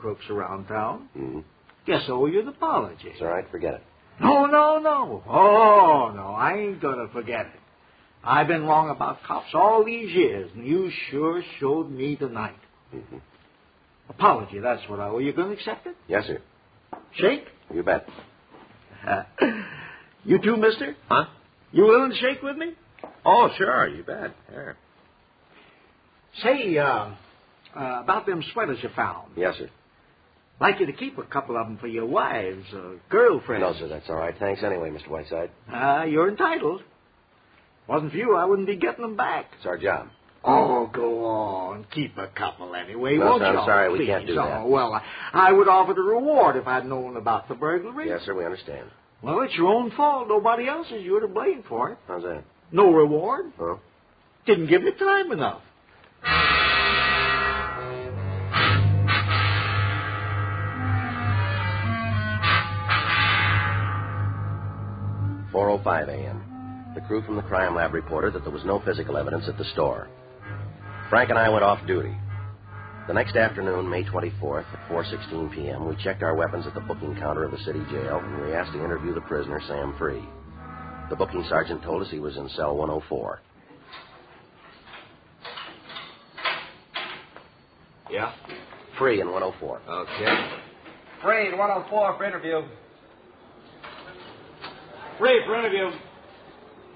crooks around town. Mm-hmm. Guess I owe you an apology. It's all right. Forget it. No. Oh, no, I ain't gonna forget it. I've been wrong about cops all these years, and you sure showed me tonight. Mm-hmm. Apology, that's what I owe. You gonna accept it? Yes, sir. Shake? You bet. You too, mister? Huh? You willing to shake with me? Oh, sure, you bet. Sure. Say, about them sweaters you found. Yes, sir. Like you to keep a couple of them for your wives or girlfriends. No, sir, that's all right. Thanks anyway, Mr. Whiteside. You're entitled. Wasn't for you, I wouldn't be getting them back. It's our job. Oh, go on. Keep a couple anyway, No, won't sir, you? I'm sorry, we Please. can't do that. Oh, well, I would offer the reward if I'd known about the burglary. Yes, sir, we understand. Well, it's your own fault. Nobody else is. You're to blame for it. How's that? No reward. Huh? Didn't give you time enough. 4:05 a.m. The crew from the crime lab reported that there was no physical evidence at the store. Frank and I went off duty. The next afternoon, May 24th, at 4:16 p.m., we checked our weapons at the booking counter of the city jail, and we asked to interview the prisoner, Sam Free. The booking sergeant told us he was in cell 104. Yeah? Free in 104. Okay. Free, 104 for interview. Free for interview.